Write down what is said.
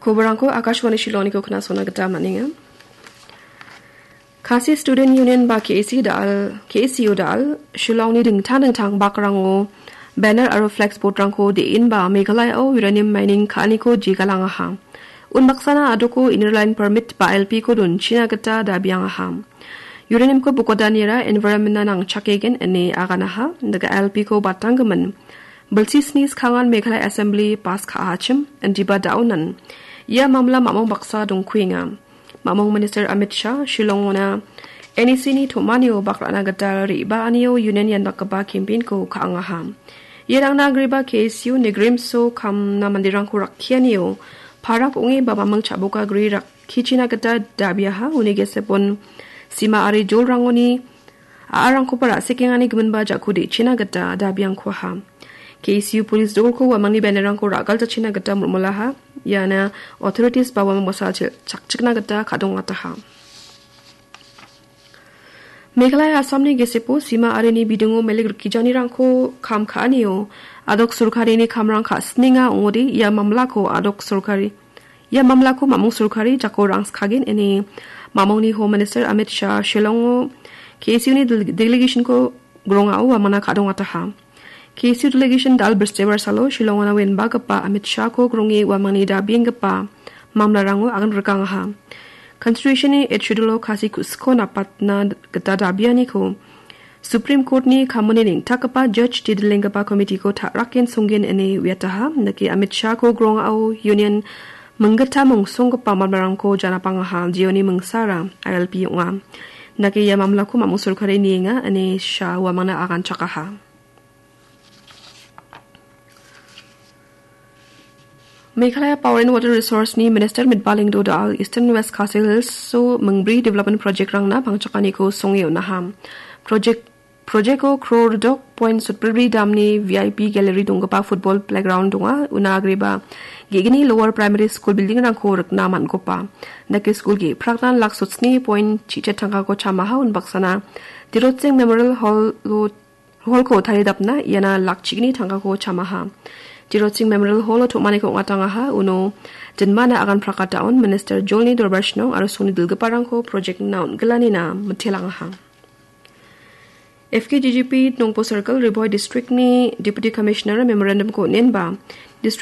Kobarangko Akashwani Shillong ko kana sona gata maninga. Kasi Student Union ba KCU dal Shillong ni ding tang bakrango banner aro flex board rangko de in ba Meghalaya o uranium mining khani ko jigalanga ha. Unbaksana adoko innerline permit ba LP ko dun China gata dabiang ha. Uranium ko bukodanira environment na nang chakegen ene agana ha daga LP ko batanggaman. Balsisnis kangan Meghalaya Assembly pas ka hachim andiba daunan. Ya mamla mamong baksa dong kuinga. Mamong Minister Amit Shah Shillong na NEC ni Tomanio bakrana gata riba anio union yan nakaba kimpin ko kaangaham. Yerang nagriba KSU negrimso kam na mandirang kurak kianio parak ungi babamang chabuka gri rak kichina gata dabiaha unigesepon sima ari jol rangoni aarang ko para sekengani gmenba jakudi china gata dabiang ko ha. KSU police dol ko wamang ni benerang ko ragal ta china gata mulaha yana authorities ba wamang basal chakchikna gata kadong ataha. Meghalaya Assam ni gesepo sima areni bidungo melik kijani rangko kam kaanio adok surkari ni kamrang ka sninga ongodi ya mamlako mamong surkari jako rangs kagin ini mamong ni Home Minister Amit Shah Shillong KSU ni delegation ko grongao wamana kadong ataha. KSU delegation dal berstebar salo Shillong na wen bagapa Amit Shah ko grongi wamang ni dabiang gapa mamlarango agan rekang ha. Constitution ni etchudulo kasi kusko napat na gata dabiani ko Supreme Court ni kamuni ning takapa judge didlengapa committee ko rakin sungin ene wiataha naki Amit Shah ko grong au union menggata mong songgapa mamlarang ko jana pangaha jioni mengsara ILP nga naki ya mamla ko mamusul kare ni nga ene Shah wa mana akan chakaha. Meghalaya Power and Water Resource ni Minister Midbaling do dal Eastern West Castle Hills so mengbri development project rang na pangchakani ko songyo na ham. Project ko crore dok point sutpri dam ni VIP gallery dongpa football playground donga una agreba gegini lower primary school building rang ko rakna man ko pa. Naki school gi praktan lak sutsni point chiche thanga ko chamaha un baksana Tirotsing Memorial Hall ko thari dapna yana lak chigni thanga ko chamaha. Tirotsing Memorial Hall to maniko ngatangaha uno jenmana akan prakataon Minister Jolni Dorbarshnong arusuni dilgaparangko project naun gelani na matilangaha. FKGGP Nongpo Circle Riboy District ni Deputy Commissioner memorandum ko nenba